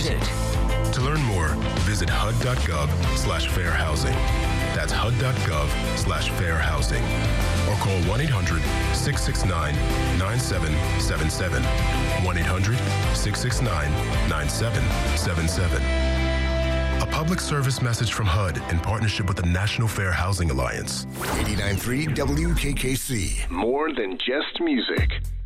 unlimited. To learn more, visit hud.gov/fair housing. That's hud.gov/fair housing. Or call 1-800-669-9777. 1-800-669-9777. A public service message from HUD in partnership with the National Fair Housing Alliance. 89.3 WKKC. More than just music.